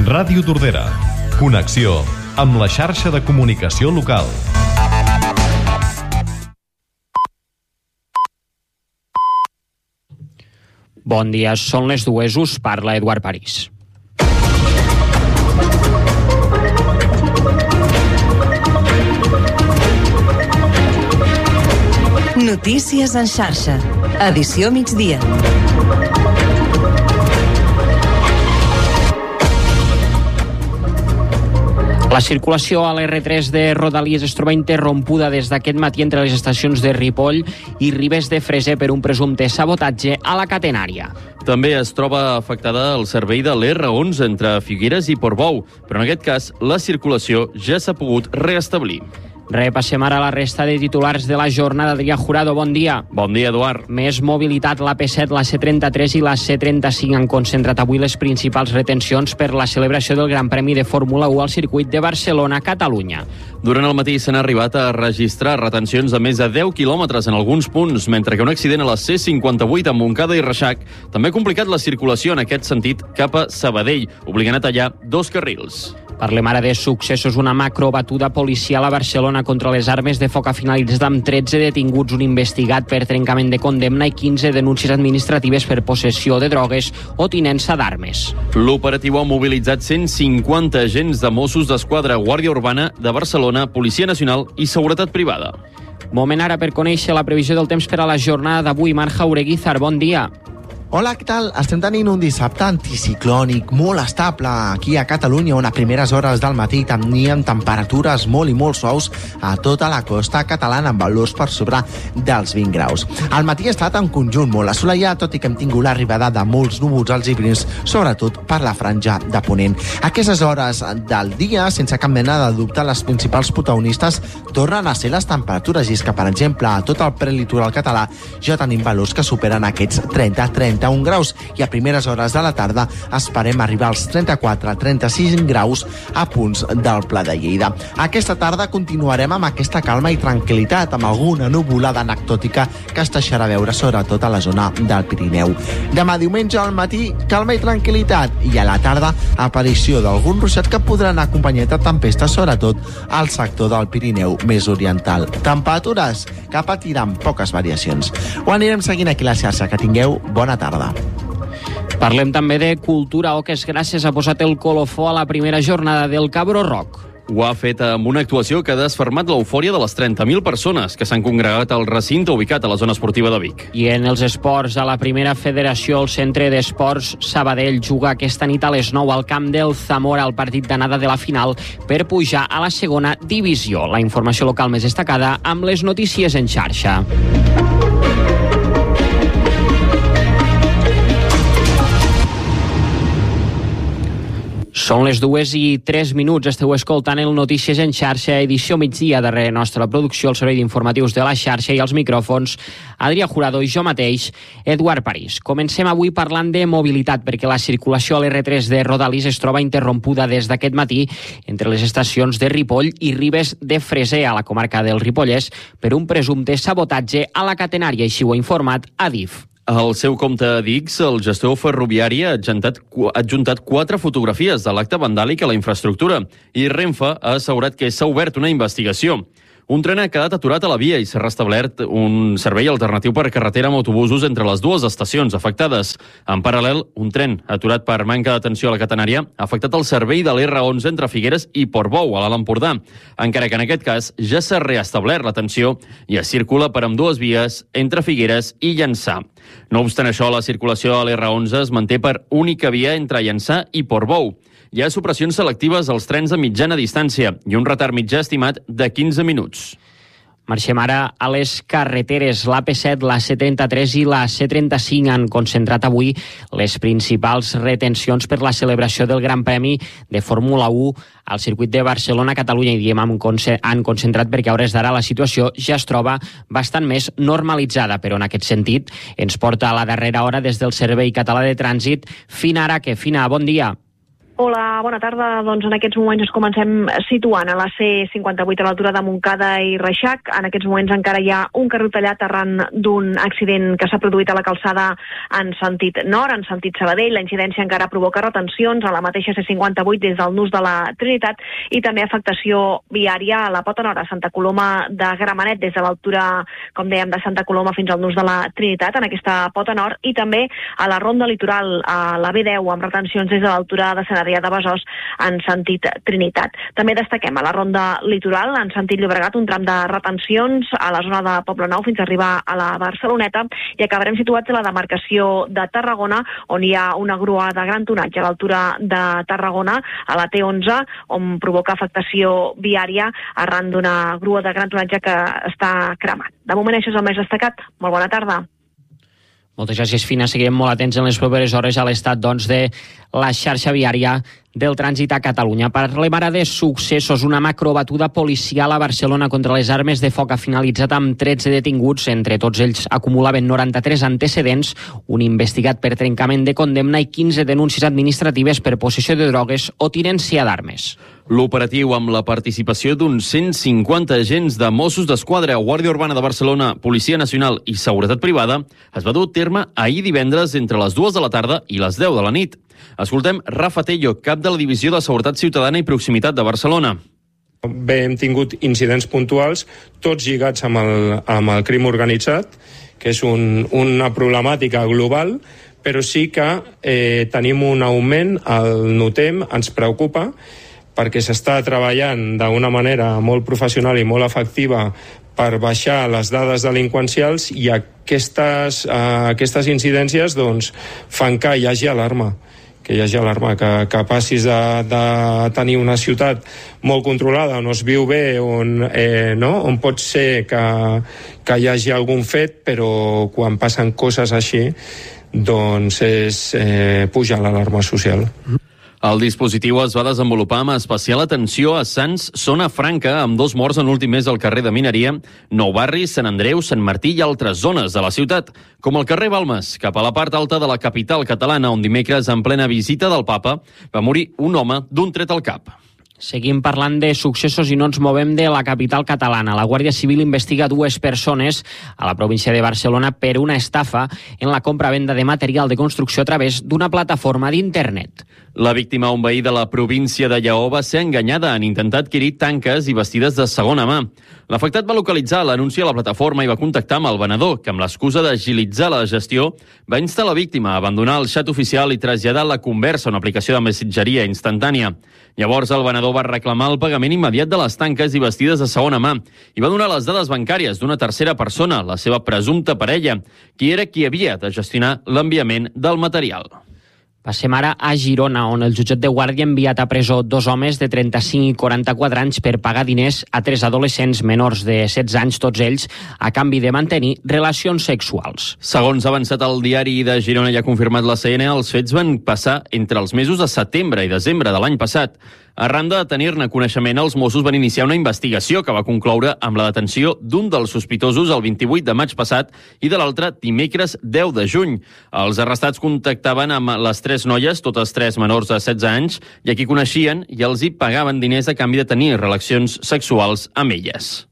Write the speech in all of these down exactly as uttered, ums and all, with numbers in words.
Ràdio Tordera. Connexió amb la xarxa de comunicació local. Bon dia, són les dues, us parla Eduard París. Notícies en xarxa. Edició migdia. La circulació a l'erre tres de Rodalies es troba interrompuda des d'aquest matí entre les estacions de Ripoll i Ribes de Freser per un presumpte sabotatge a la catenària. També es troba afectada el servei de l'erre onze entre Figueres i Portbou, però en aquest cas la circulació ja s'ha pogut reestablir. Repassem ara la resta de titulars de la jornada. Adrià Jurado, bon dia. Bon dia, Eduard. Més mobilitat, l'A P set, la C trenta-tres i la C trenta-cinc han concentrat avui les principals retencions per la celebració del Gran Premi de Fórmula u al circuit de Barcelona-Catalunya. Durant el matí s'han arribat a registrar retencions de més de deu quilòmetres en alguns punts, mentre que un accident a la C cinquanta-vuit a Montcada i Reixac també ha complicat la circulació en aquest sentit cap a Sabadell, obligant a tallar dos carrils. Parlem ara de successos. Una macrobatuda policial a Barcelona contra les armes de foc ha finalitzat amb tretze detinguts, un investigat per trencament de condemna i quinze denúncies administratives per possessió de drogues o tinença d'armes. L'operatiu ha mobilitzat cent cinquanta agents de Mossos d'Esquadra, Guàrdia Urbana de Barcelona, Policia Nacional i Seguretat Privada. Moment ara per conèixer la previsió del temps per a la jornada d'avui. Marc Jaureguizar, bon dia. Hola, què tal? Estem tenint un dissabte anticiclònic molt estable aquí a Catalunya, on a primeres hores del matí teníem temperatures molt i molt suaus a tota la costa catalana, amb valors per sobre dels vint graus. Al matí ha estat en conjunt molt assolellat, tot i que hem tingut l'arribada de molts núvols alts i prims, sobretot per la franja de ponent. A aquestes hores del dia, sense cap mena de dubte, les principals protagonistes tornen a ser les temperatures, i és que, per exemple, a tot el prelitoral català ja tenim valors que superen aquests trenta a trenta un graus, i a primeres hores de la tarda esperem arribar als trenta-quatre a trenta-sis graus a punts del Pla de Lleida. Aquesta tarda continuarem amb aquesta calma i tranquil·litat, amb alguna nuvolada anecdòtica que es deixarà veure sobretot a la zona del Pirineu. Demà diumenge al matí, calma i tranquil·litat, i a la tarda aparició d'algun ruixat que podrà anar acompanyat de tempestes, sobretot al sector del Pirineu més oriental. Temperatures que patiran poques variacions. Ho anirem seguint aquí a la xarxa. Que tingueu bona tarda. Parlem també de cultura. Oques Gràcies ha posat el colofó a la primera jornada del Cabro Rock. Ho ha fet amb una actuació que ha desfermat l'eufòria de les trenta mil persones que s'han congregat al recinte ubicat a la zona esportiva de Vic. I en els esports, a la primera federació, el Centre d'Esports Sabadell juga aquesta nit a les nou al camp del Zamora el partit d'anada de la final per pujar a la segona divisió. La informació local més destacada amb les notícies en xarxa. Són les dues i tres minuts. Esteu escoltant el Notícies en xarxa, edició migdia. Darrere nostra la producció, el servei d'informatius de la xarxa i els micròfons, Adrià Jurado i jo mateix, Eduard París. Comencem avui parlant de mobilitat, perquè la circulació a l'erre tres de Rodalies es troba interrompuda des d'aquest matí entre les estacions de Ripoll i Ribes de Freser, a la comarca del Ripollès, per un presumpte sabotatge a la catenària. Així ho ha informat Adif. Al seu compte d'X, el gestor ferroviari ha adjuntat, ha adjuntat quatre fotografies de l'acte vandàlic a la infraestructura i Renfe ha assegurat que s'ha obert una investigació. Un tren ha quedat aturat a la via i s'ha restablert un servei alternatiu per carretera amb autobusos entre les dues estacions afectades. En paral·lel, un tren aturat per manca d'atenció a la catenària ha afectat el servei de l'erre onze entre Figueres i Portbou, a l'Alt Empordà, encara que en aquest cas ja s'ha reestablert l'atenció i es circula per ambdues vies entre Figueres i Llançà. No obstant això, la circulació a l'erre onze es manté per única via entre Llançà i Portbou. Hi ha supressions selectives als trens a mitjana distància i un retard mitjà estimat de quinze minuts. Marxem ara a les carreteres. L'A P set, la C trenta-tres i la C trenta-cinc han concentrat avui les principals retencions per la celebració del Gran Premi de Fórmula u al circuit de Barcelona-Catalunya, i diem han concentrat perquè a hores d'ara la situació ja es troba bastant més normalitzada, però en aquest sentit ens porta a la darrera hora des del Servei Català de Trànsit Fina Araque. Fina, bon dia. Hola, bona tarda. Doncs en aquests moments ens comencem situant a la C cinquanta-vuit a l'altura de Montcada i Reixac. En aquests moments encara hi ha un carril tallat arran d'un accident que s'ha produït a la calçada en sentit nord, en sentit Sabadell. La incidència encara provoca retencions a la mateixa C cinquanta-vuit des del nus de la Trinitat i també afectació viària a la pota nord, a Santa Coloma de Gramenet, des de l'altura, com dèiem, de Santa Coloma fins al nus de la Trinitat, en aquesta pota nord, i també a la ronda litoral, a la B deu, amb retencions des de l'altura de Sant Adrià de Besòs en sentit Trinitat. També destaquem a la ronda litoral, en sentit Llobregat, un tram de retencions a la zona de Poblenou fins a arribar a la Barceloneta, i acabarem situats a la demarcació de Tarragona, on hi ha una grua de gran tonatge a l'altura de Tarragona, a la T onze, on provoca afectació viària arran d'una grua de gran tonatge que està cremat. De moment això és el més destacat. Molt bona tarda. Moltes gràcies, Fina. Seguirem molt atents en les properes hores a l'estat doncs, de la xarxa viària del trànsit a Catalunya. Parlem ara de successos. Una macrobatuda policial a Barcelona contra les armes de foc ha finalitzat amb tretze detinguts. Entre tots ells acumulaven noranta-tres antecedents, un investigat per trencament de condemna i quinze denúncies administratives per possessió de drogues o tinència d'armes. L'operatiu, amb la participació d'uns cent cinquanta agents de Mossos d'Esquadra, Guàrdia Urbana de Barcelona, Policia Nacional i Seguretat Privada, es va dur a terme ahir divendres entre les dues de la tarda i les deu de la nit. Escoltem Rafa Tello, cap de la Divisió de Seguretat Ciutadana i Proximitat de Barcelona. Bé, hem tingut incidents puntuals, tots lligats amb el, amb el crim organitzat, que és un, una problemàtica global, però sí que eh, tenim un augment, el notem, ens preocupa, perquè s'està treballant d'una manera molt professional i molt efectiva per baixar les dades delinqüencials, i aquestes, eh, aquestes incidències doncs, fan que hi hagi alarma. que hi hagi alarma, que, que passis de, de tenir una ciutat molt controlada, on es viu bé, on, eh, no? on pot ser que, que hi hagi algun fet, però quan passen coses així, doncs és eh, pujar l'alarma social. El dispositiu es va desenvolupar amb especial atenció a Sants, zona franca, amb dos morts en l'últim mes al carrer de Mineria, Nou Barris, Sant Andreu, Sant Martí i altres zones de la ciutat, com el carrer Balmes, cap a la part alta de la capital catalana, on dimecres, en plena visita del papa, va morir un home d'un tret al cap. Seguim parlant de successos i no ens movem de la capital catalana. La Guàrdia Civil investiga dues persones a la província de Barcelona per una estafa en la compra-venda de material de construcció a través d'una plataforma d'internet. La víctima, un veí de la província de Lleó, va ser enganyada en intentar adquirir tanques i vestides de segona mà. L'afectat va localitzar l'anunci a la plataforma i va contactar amb el venedor, que amb l'excusa d'agilitzar la gestió va instar la víctima a abandonar el xat oficial i traslladar la conversa a una aplicació de missatgeria instantània. Llavors el venedor va reclamar el pagament immediat de les tanques i vestides de segona mà i va donar les dades bancàries d'una tercera persona, la seva presumpta parella, qui era qui havia de gestionar l'enviament del material. Passem ara a Girona, on el jutjat de Guàrdia ha enviat a presó dos homes de trenta-cinc i quaranta-quatre anys per pagar diners a tres adolescents menors de setze anys, tots ells, a canvi de mantenir relacions sexuals. Segons ha avançat el diari de Girona i ha confirmat la C N, els fets van passar entre els mesos de setembre i desembre de l'any passat. Arran de tenir-ne coneixement, els Mossos van iniciar una investigació que va concloure amb la detenció d'un dels sospitosos el vint-i-vuit de maig passat i de l'altre dimecres deu de juny. Els arrestats contactaven amb les tres noies, totes tres menors de setze anys, i a qui coneixien i els hi pagaven diners a canvi de tenir relacions sexuals amb elles.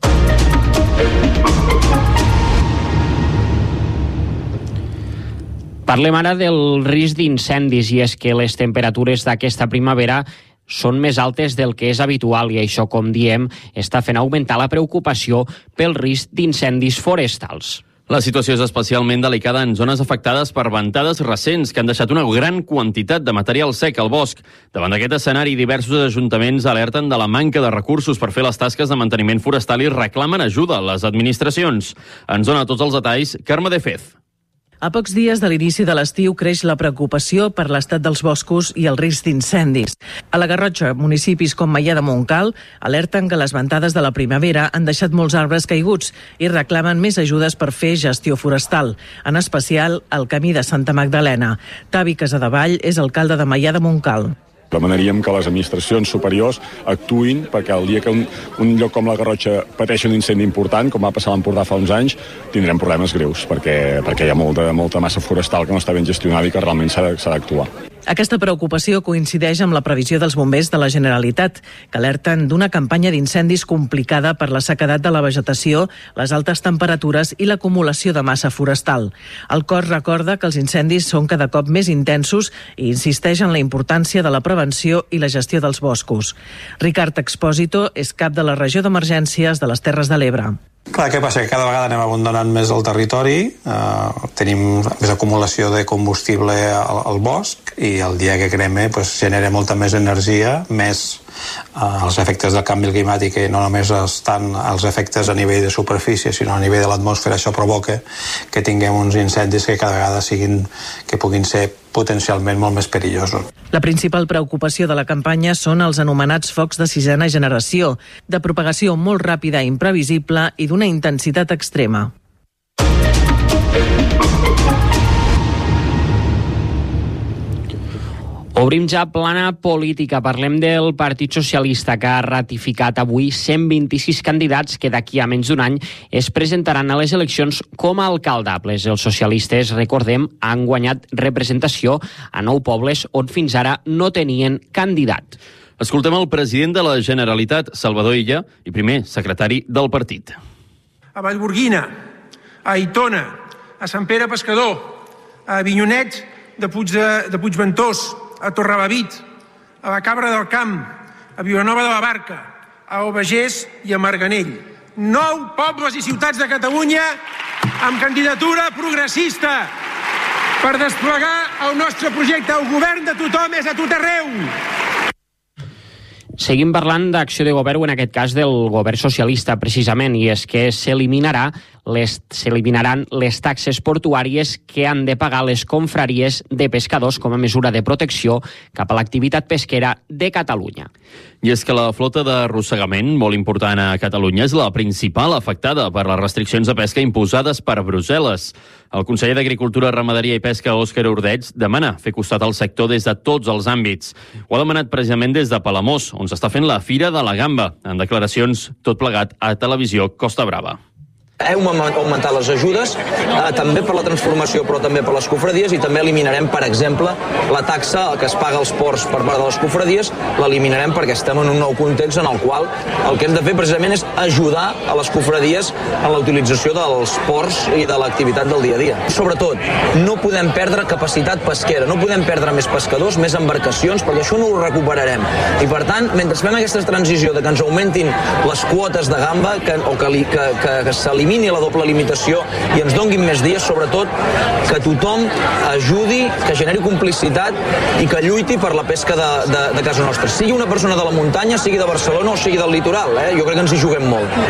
Parlem ara del risc d'incendis, i és que les temperatures d'aquesta primavera són més altes del que és habitual i això, com diem, està fent augmentar la preocupació pel risc d'incendis forestals. La situació és especialment delicada en zones afectades per ventades recents que han deixat una gran quantitat de material sec al bosc. Davant d'aquest escenari, diversos ajuntaments alerten de la manca de recursos per fer les tasques de manteniment forestal i reclamen ajuda a les administracions. Ens dona tots els detalls Carme de Fez. A pocs dies de l'inici de l'estiu creix la preocupació per l'estat dels boscos i el risc d'incendis. A la Garrotxa, municipis com Maià de Montcal alerten que les ventades de la primavera han deixat molts arbres caiguts i reclamen més ajudes per fer gestió forestal, en especial el camí de Santa Magdalena. Tavi Casadevall és alcalde de Maià de Montcal. Demanaríem que les administracions superiors actuïn perquè el dia que un, un lloc com la Garrotxa pateixi un incendi important, com va passar a l'Empordà fa uns anys, tindrem problemes greus perquè, perquè hi ha molta, molta massa forestal que no està ben gestionada i que realment s'ha d'actuar. Aquesta preocupació coincideix amb la previsió dels bombers de la Generalitat, que alerten d'una campanya d'incendis complicada per la sequedat de la vegetació, les altes temperatures i l'acumulació de massa forestal. El cos recorda que els incendis són cada cop més intensos i insisteix en la importància de la prevenció i la gestió dels boscos. Ricard Expósito és cap de la regió d'emergències de les Terres de l'Ebre. Clar, què passa? Que cada vegada anem abandonant més el territori, eh, tenim més acumulació de combustible al, al bosc i el dia que crema pues, genera molta més energia, més eh, els efectes del canvi climàtic, que no només estan els efectes a nivell de superfície, sinó a nivell de l'atmosfera. Això provoca que tinguem uns incendis que cada vegada siguin, que puguin ser potencialment molt més perillosos. La principal preocupació de la campanya són els anomenats focs de sisena generació, de propagació molt ràpida i imprevisible i d'una intensitat extrema. Obrim ja plana política. Parlem del Partit Socialista, que ha ratificat avui cent vint-i-sis candidats que d'aquí a menys d'un any es presentaran a les eleccions com a alcaldables. Els socialistes, recordem, han guanyat representació a nou pobles on fins ara no tenien candidat. Escoltem el president de la Generalitat, Salvador Illa, i primer secretari del partit. A Vallgorguina, a Aitona, a Sant Pere Pescador, a Avinyonet de, Puig de, de Puigventós, a Torrelavit, a la Cabra del Camp, a Vilanova de la Barca, a Albagés i a Marganell. Nou pobles i ciutats de Catalunya amb candidatura progressista per desplegar el nostre projecte. El govern de tothom és a tot arreu. Seguim parlant d'acció de govern, o en aquest cas del govern socialista, precisament, i és que s'eliminarà les, s'eliminaran les taxes portuàries que han de pagar les confraries de pescadors com a mesura de protecció cap a l'activitat pesquera de Catalunya. I és que la flota d'arrossegament, molt important a Catalunya, és la principal afectada per les restriccions de pesca imposades per Brussel·les. El conseller d'Agricultura, Ramaderia i Pesca, Òscar Ordeig, demana fer costat al sector des de tots els àmbits. Ho ha demanat precisament des de Palamós, on s'està fent la Fira de la Gamba, en declaracions tot plegat a Televisió Costa Brava. Hem augmentat les ajudes, eh, també per la transformació, però també per les cofradies, i també eliminarem, per exemple, la taxa que es paga als ports per part de les cofradies, l'eliminarem perquè estem en un nou context en el qual el que hem de fer precisament és ajudar a les cofradies en la utilització dels ports i de l'activitat del dia a dia. Sobretot, no podem perdre capacitat pesquera, no podem perdre més pescadors, més embarcacions, perquè això no ho recuperarem. I per tant, mentre fem aquesta transició de que ens augmentin les quotes de gamba, que, o que, li, que, que, que s'elimini elimini la doble limitació i ens donguin més dies, sobretot que tothom ajudi, que generi complicitat i que lluiti per la pesca de, de, de casa nostra. Sigui una persona de la muntanya, sigui de Barcelona o sigui del litoral, eh? Jo crec que ens hi juguem molt.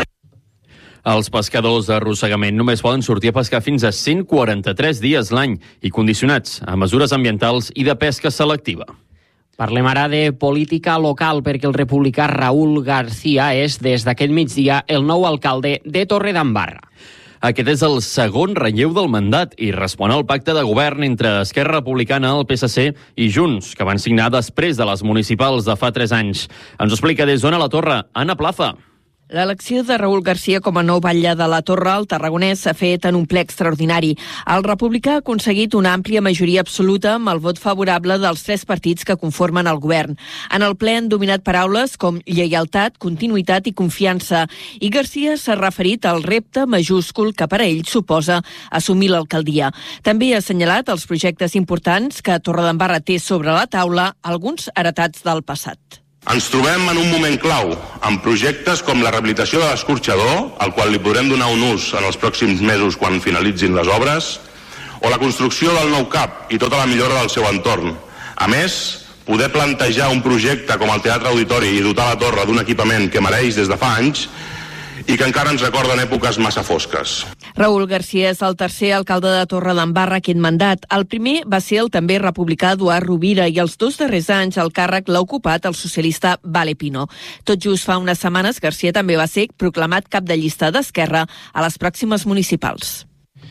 Els pescadors d'arrossegament només poden sortir a pescar fins a cent quaranta-tres dies l'any i condicionats a mesures ambientals i de pesca selectiva. Parlem ara de política local, perquè el republicà Raúl García és, des d'aquest migdia, el nou alcalde de Torredembarra. Aquest és el segon relleu del mandat i respon al pacte de govern entre Esquerra Republicana, el P S C i Junts, que van signar després de les municipals de fa tres anys. Ens ho explica des d'Ona la Torre, Anna Plaza. L'elecció de Raúl García com a nou batlle de la Torre al Tarragonès s'ha fet en un ple extraordinari. El republicà ha aconseguit una àmplia majoria absoluta amb el vot favorable dels tres partits que conformen el govern. En el ple han dominat paraules com lleialtat, continuïtat i confiança, i García s'ha referit al repte majúscul que per a ell suposa assumir l'alcaldia. També ha assenyalat els projectes importants que Torredembarra té sobre la taula, alguns heretats del passat. Ens trobem en un moment clau, amb projectes com la rehabilitació de l'escorxador, al qual li podrem donar un ús en els pròxims mesos quan finalitzin les obres, o la construcció del nou C A P i tota la millora del seu entorn. A més, poder plantejar un projecte com el Teatre Auditori i dotar la Torre d'un equipament que mereix des de fa anys i que encara ens recorden èpoques massa fosques. Raúl García és el tercer alcalde de Torredembarra aquest mandat. El primer va ser el també republicà Eduard Rovira i els dos darrers anys el càrrec l'ha ocupat el socialista Vale Pino. Tot just fa unes setmanes, García també va ser proclamat cap de llista d'Esquerra a les pròximes municipals.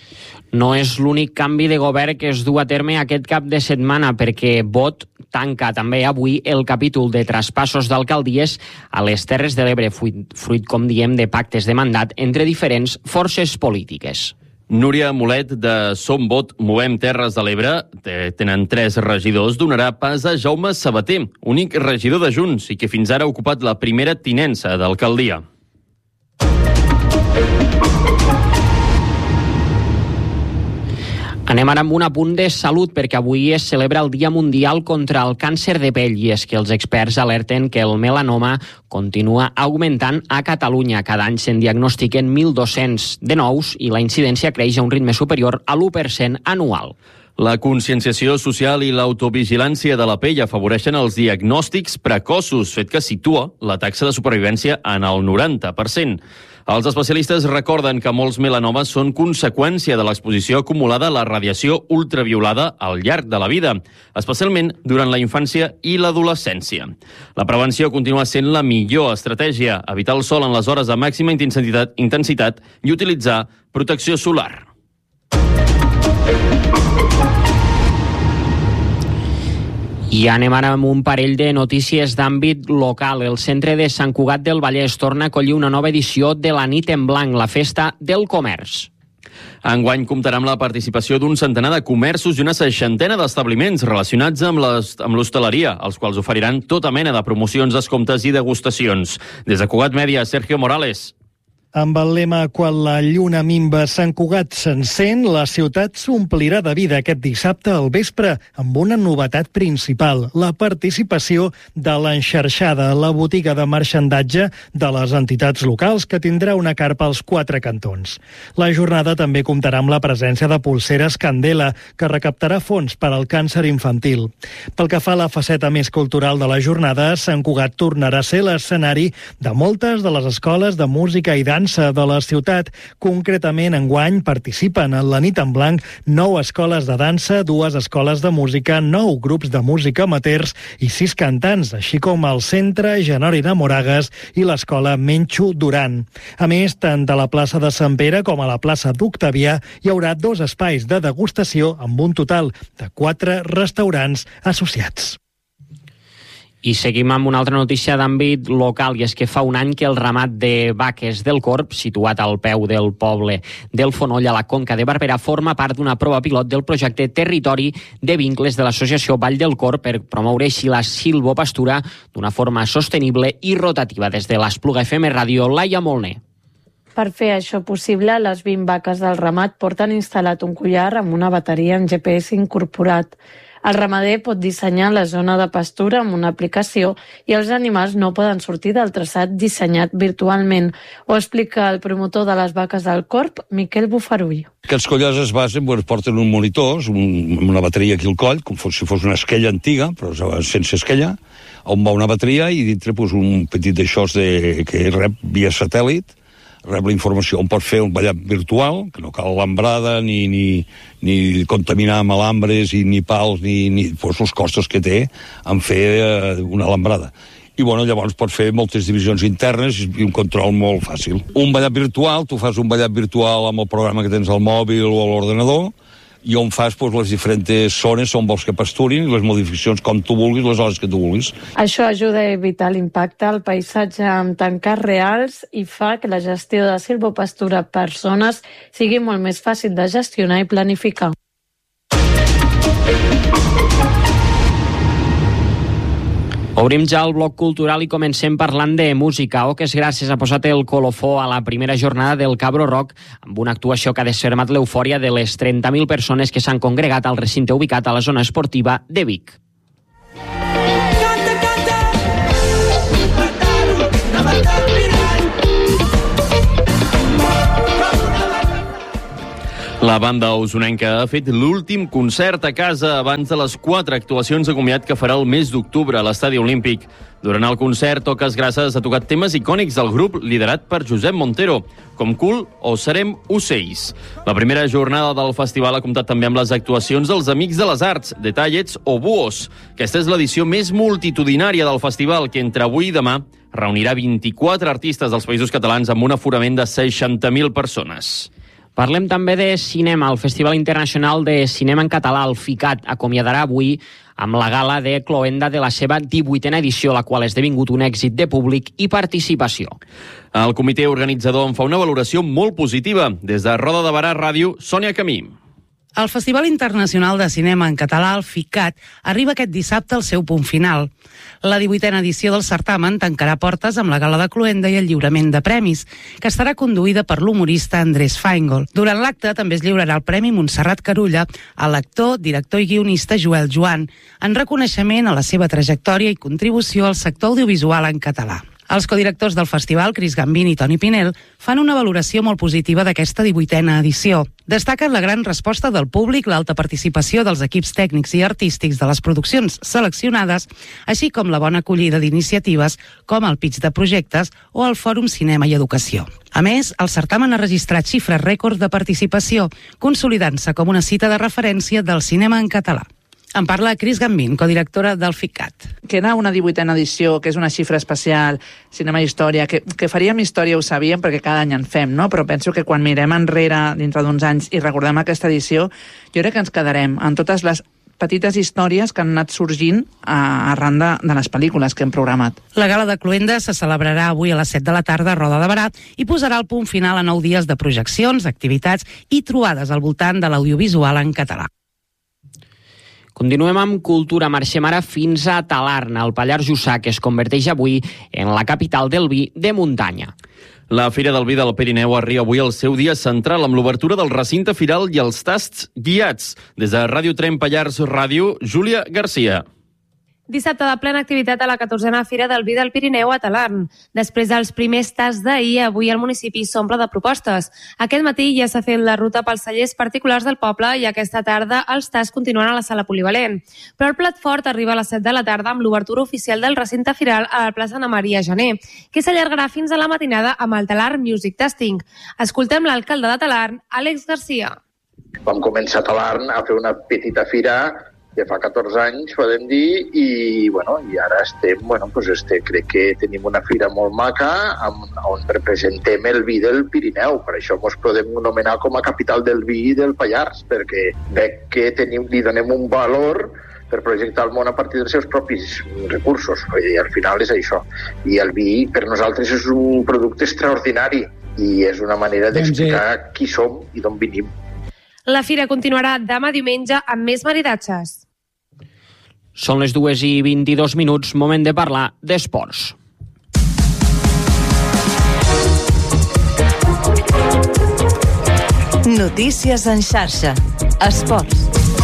No és l'únic canvi de govern que es du a terme aquest cap de setmana, perquè Vot tanca també avui el capítol de traspassos d'alcaldies a les Terres de l'Ebre, fruit, fruit, com diem, de pactes de mandat entre diferents forces polítiques. Núria Molet, de Som Vot, Movem Terres de l'Ebre, tenen tres regidors, donarà pas a Jaume Sabater, únic regidor de Junts i que fins ara ha ocupat la primera tinença d'alcaldia. Anem ara amb un apunt de salut, perquè avui es celebra el Dia Mundial contra el Càncer de Pell i és que els experts alerten que el melanoma continua augmentant a Catalunya. Cada any se'n diagnostiquen mil dos-cents de nous i la incidència creix a un ritme superior a l'u per cent anual. La conscienciació social i l'autovigilància de la pell afavoreixen els diagnòstics precoços, fet que situa la taxa de supervivència en el noranta per cent. Els especialistes recorden que molts melanomes són conseqüència de l'exposició acumulada a la radiació ultraviolada al llarg de la vida, especialment durant la infància i l'adolescència. La prevenció continua sent la millor estratègia, evitar el sol en les hores de màxima intensitat, intensitat i utilitzar protecció solar. I anem ara amb un parell de notícies d'àmbit local. El centre de Sant Cugat del Vallès torna a acollir una nova edició de la Nit en Blanc, la festa del comerç. Enguany comptarà amb la participació d'un centenar de comerços i una seixantena d'establiments relacionats amb l'hostaleria, els quals oferiran tota mena de promocions, descomptes i degustacions. Des de Cugat Mèdia, Sergio Morales. Amb el lema «Quan la lluna minva, Sant Cugat s'encén», la ciutat s'omplirà de vida aquest dissabte al vespre amb una novetat principal, la participació de l'Enxarxada, la botiga de marxandatge de les entitats locals que tindrà una carpa als quatre cantons. La jornada també comptarà amb la presència de Polseres Candela, que recaptarà fons per al càncer infantil. Pel que fa a la faceta més cultural de la jornada, Sant Cugat tornarà a ser l'escenari de moltes de les escoles de música i dansa de la ciutat. Concretament, enguany participen en la Nit en Blanc nou escoles de dansa, dues escoles de música, nou grups de música amateurs i sis cantants, així com el Centre Genori de Moragues i l'escola Menxo Duran. A més, tant a la plaça de Sant Pere com a la plaça d'Octavià hi haurà dos espais de degustació amb un total de quatre restaurants associats. I seguim amb una altra notícia d'àmbit local, i és que fa un any que el ramat de vaques del Corb, situat al peu del poble del Fonoll, a la Conca de Barberà, forma part d'una prova pilot del projecte Territori de Vincles de l'associació Vall del Corb per promoure així la silvopastura d'una forma sostenible i rotativa. Des de l'Espluga F M Ràdio, Laia Molner. Per fer això possible, les vint vaques del ramat porten instal·lat un collar amb una bateria amb G P S incorporat. El ramader pot dissenyar la zona de pastura amb una aplicació i els animals no poden sortir del traçat dissenyat virtualment. Ho explica el promotor de les vaques del Corb, Miquel Bufarull. Aquests collars es basen, bueno, porten un monitor, un, una bateria aquí al coll, com si fos una esquella antiga, però sense esquella, on va una bateria i dintre pues, un petit d'això de, que rep via satèl·lit, rep la informació on pot fer un ballat virtual, que no cal alambrada, ni, ni, ni contaminar amb alambres, i ni pals, ni, ni pues, els costos que té en fer eh, una alambrada. I bueno, llavors pot fer moltes divisions internes i un control molt fàcil. Un ballat virtual, tu fas un ballat virtual amb el programa que tens al mòbil o a l'ordenador, i on fas pues, les diferents zones on vols que pasturin, les modificacions com tu vulguis, les hores que tu vulguis. Això ajuda a evitar l'impacte al paisatge amb tancats reals i fa que la gestió de silvopastura per zones sigui molt més fàcil de gestionar i planificar. Obrim ja el bloc cultural i comencem parlant de música. Oques Gràcies ha posat el colofó a la primera jornada del Cabro Rock amb una actuació que ha desfermat l'eufòria de les trenta mil persones que s'han congregat al recinte ubicat a la zona esportiva de Vic. La banda usonenca ha fet l'últim concert a casa abans de les quatre actuacions de comiat que farà el mes d'octubre a l'Estadi Olímpic. Durant el concert, Oques Gràcies ha tocat temes icònics del grup liderat per Josep Montero, com Cool o Serem Ocells. La primera jornada del festival ha comptat també amb les actuacions dels Amics de les Arts, Detallets o Buos. Aquesta és l'edició més multitudinària del festival, que entre avui i demà reunirà vint-i-quatre artistes dels Països Catalans amb un aforament de seixanta mil persones. Parlem també de cinema. El Festival Internacional de Cinema en Català, el FICAT, acomiadarà avui amb la gala de cloenda de la seva divuitena edició, la qual ha esdevingut un èxit de públic i participació. El comitè organitzador en fa una valoració molt positiva. Des de Roda de Barà Ràdio, Sònia Camí. El Festival Internacional de Cinema en Català, el FICAT, arriba aquest dissabte al seu punt final. La divuitena edició del certamen tancarà portes amb la gala de cloenda i el lliurament de premis, que estarà conduïda per l'humorista Andrés Feingold. Durant l'acte també es lliurarà el Premi Montserrat Carulla a l'actor, director i guionista Joel Joan, en reconeixement a la seva trajectòria i contribució al sector audiovisual en català. Els codirectors del festival, Cris Gambín i Toni Pinel, fan una valoració molt positiva d'aquesta divuitena edició. Destaquen la gran resposta del públic, l'alta participació dels equips tècnics i artístics de les produccions seleccionades, així com la bona acollida d'iniciatives com el pitch de projectes o el Fòrum Cinema i Educació. A més, el certamen ha registrat xifres rècords de participació, consolidant-se com una cita de referència del cinema en català. En parla Cris Gambín, codirectora del FICAT. Que era una divuitena edició, que és una xifra especial, cinema i història, que, que faríem història ho sabíem perquè cada any en fem, no? Però penso que quan mirem enrere dintre d'uns anys i recordem aquesta edició, jo crec que ens quedarem en totes les petites històries que han anat sorgint a, arran de, de les pel·lícules que hem programat. La gala de cloenda se celebrarà avui a les set de la tarda a Roda de Barà i posarà el punt final a nou dies de projeccions, activitats i trobades al voltant de l'audiovisual en català. Continuem amb cultura. Marxem ara fins a Talarn, al Pallars Jussà, que es converteix avui en la capital del vi de muntanya. La Fira del Vi del Pirineu arriba avui al seu dia central amb l'obertura del recinte firal i els tasts guiats. Des de Ràdio Trem Pallars Ràdio, Júlia Garcia. Dissabte de plena activitat a la catorzena Fira del Vi del Pirineu a Talarn. Després dels primers tasts d'ahir, avui el municipi s'omple de propostes. Aquest matí ja s'ha fet la ruta pels cellers particulars del poble i aquesta tarda els tasts continuen a la sala polivalent. Però el plat fort arriba a les set de la tarda amb l'obertura oficial del recinte firal a la plaça Ana Maria Gené, que s'allargarà fins a la matinada amb el Talarn Music Tasting. Escoltem l'alcalde de Talarn, Àlex Garcia. Vam començar a Talarn a fer una petita fira que fa catorze anys, podem dir, i, bueno, i ara estem, bueno, pues este, crec que tenim una fira molt maca amb, on representem el vi del Pirineu. Per això ens podem anomenar com a capital del vi del Pallars, perquè veig que tenim, li donem un valor per projectar el món a partir dels seus propis recursos. I al final és això. I el vi per nosaltres és un producte extraordinari i és una manera d'explicar qui som i d'on venim. La fira continuarà demà diumenge amb més maridatges. Són les dues i vint-i-dos minuts, moment de parlar d'esports. Notícies en xarxa. Esports.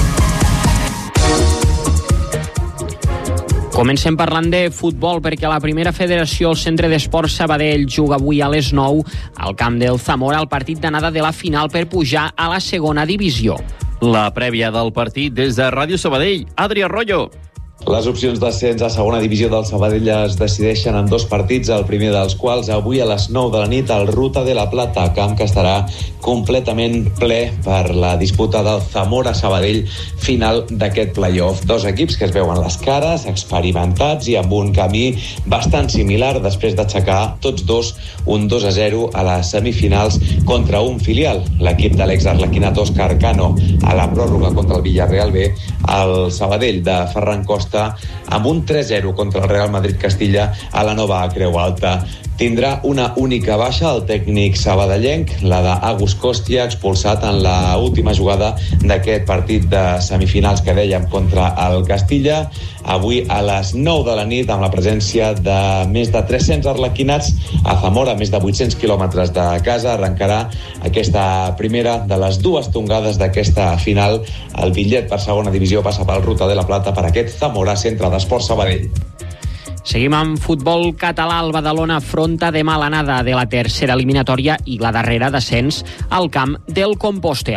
Comencem parlant de futbol perquè la primera federació, el Centre d'Esports Sabadell, juga avui a les nou al camp del Zamora el partit d'anada de la final per pujar a la segona divisió. La prèvia del partit des de Ràdio Sabadell, Adri Arroyo. Les opcions d'ascens a segona divisió del Sabadell es decideixen en dos partits, el primer dels quals avui a les nou de la nit al Ruta de la Plata, camp que estarà completament ple per la disputa del Zamora-Sabadell final d'aquest play-off. Dos equips que es veuen les cares, experimentats i amb un camí bastant similar després d'aixecar tots dos un dos a zero a les semifinals contra un filial, l'equip de l'ex-arlequinat Òscar Cano a la pròrroga contra el Villarreal B, el Sabadell de Ferran Costa amb un tres zero contra el Real Madrid Castilla a la nova Creu Alta. Tindrà una única baixa el tècnic sabadellenc, la d'Agus Kostia, expulsat en la última jugada d'aquest partit de semifinals que dèiem contra el Castilla. Avui a les nou de la nit, amb la presència de més de tres-cents arlequinats a Zamora, més de vuit-cents quilòmetres de casa, arrencarà aquesta primera de les dues tongades d'aquesta final. El bitllet per segona divisió passa pel Ruta de la Plata per aquest Zamora Centre d'Esports Sabadell. Seguim amb futbol català. El Badalona afronta demà l'anada de la tercera eliminatòria i la darrera d'ascens al camp del Compostel·la.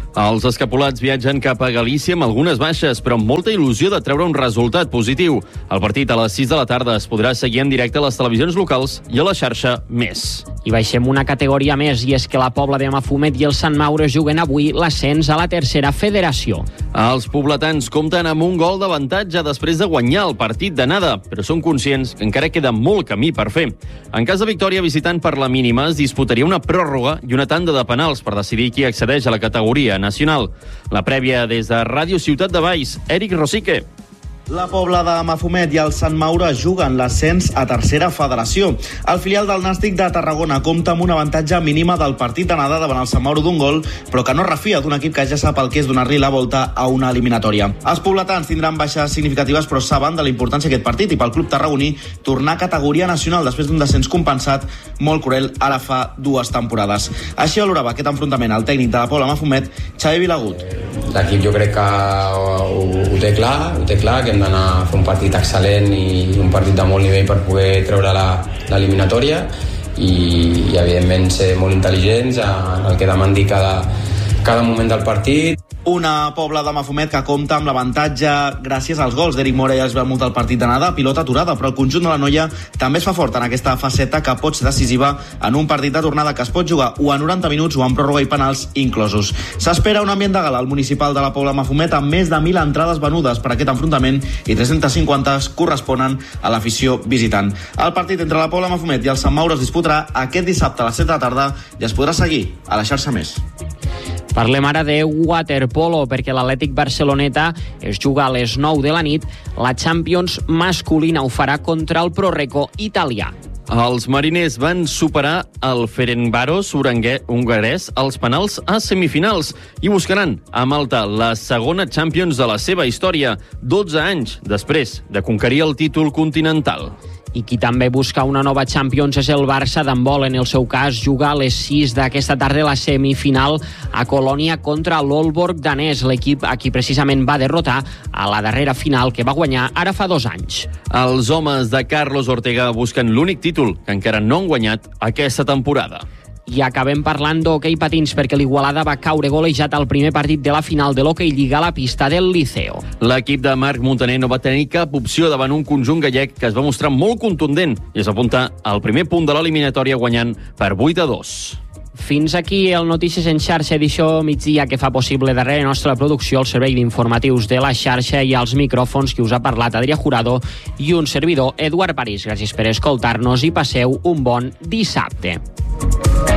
Els escapulats viatgen cap a Galícia amb algunes baixes, però amb molta il·lusió de treure un resultat positiu. El partit a les sis de la tarda es podrà seguir en directe a les televisions locals i a la xarxa Més. I baixem una categoria més, i és que la Pobla de Mafumet i el Sant Mauro juguen avui l'ascens a la tercera federació. Els pobletans compten amb un gol d'avantatge després de guanyar el partit d'anada, però són conscients que encara queda molt camí per fer. En cas de victòria visitant per la mínima, es disputaria una pròrroga i una tanda de penals per decidir qui accedeix a la categoria nacional. La prèvia des de Ràdio Ciutat de Valls, Eric Rosique. La Pobla de Mafumet i el Sant Mauro juguen l'ascens a tercera federació. El filial del Nàstic de Tarragona compta amb un avantatge mínima del partit d'anada davant el Sant Mauro d'un gol, però que no refia d'un equip que ja sap el que és donar-li la volta a una eliminatòria. Els pobletans tindran baixes significatives, però saben de la importància d'aquest partit i pel club tarragoní tornar a categoria nacional després d'un descens compensat molt cruel ara fa dues temporades. Així valorava aquest enfrontament el tècnic de la Pobla Mafumet, Xavi Vilagut. L'equip jo crec que ho, ho té clar, ho té clar, que hem d'anar a fer un partit excel·lent i un partit de molt nivell per poder treure l'eliminatòria i, i evidentment ser molt intel·ligents en el que demandi cada, cada moment del partit. Una Pobla de Mafumet que compta amb l'avantatge gràcies als gols d'Eric Mora i es veu molt del partit d'anada, pilota aturada, però el conjunt de la noia també es fa fort en aquesta faceta que pot ser decisiva en un partit de tornada que es pot jugar o a noranta minuts o amb pròrroga i penals inclosos. S'espera un ambient de gala al municipal de la Pobla Mafumet amb més de mil entrades venudes per aquest enfrontament i tres-centes cinquanta corresponen a l'afició visitant. El partit entre la Pobla Mafumet i el Sant Mauro es disputarà aquest dissabte a les set de la tarda i es podrà seguir a la xarxa Més. Parlem ara de waterpolo, perquè l'Atlètic Barceloneta es juga a les nou de la nit. La Champions masculina ho farà contra el Proreco italià. Els mariners van superar el Ferencváros hongarès als penals a semifinals i buscaran a Malta la segona Champions de la seva història, dotze anys després de conquerir el títol continental. I qui també busca una nova Champions és el Barça d'handbol. En el seu cas, juga a les sis d'aquesta tarda la semifinal a Colònia contra l'Aalborg danès, l'equip a qui precisament va derrotar a la darrera final que va guanyar ara fa dos anys. Els homes de Carlos Ortega busquen l'únic títol que encara no han guanyat aquesta temporada. I acabem parlant d'hoquei patins, perquè l'Igualada va caure golejat al primer partit de la final de l'Hockey Lliga a la pista del Liceo. L'equip de Marc Montaner no va tenir cap opció davant un conjunt gallec que es va mostrar molt contundent i es va apuntar al primer punt de l'eliminatòria guanyant per vuit a dos. Fins aquí el Notícies en xarxa, edició migdia, que fa possible darrere nostra producció el servei d'informatius de la xarxa i als micròfons que us ha parlat Adrià Jurado i un servidor, Eduard París. Gràcies per escoltar-nos i passeu un bon dissabte.